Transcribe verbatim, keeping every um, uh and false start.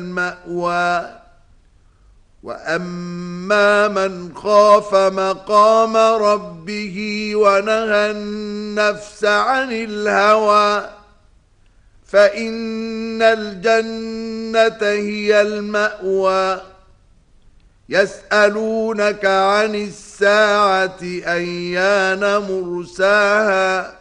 المأوى وأما من خاف مقام ربه ونهى النفس عن الهوى فإن الجنة هي المأوى يسألونك عن الساعة أيان مرساها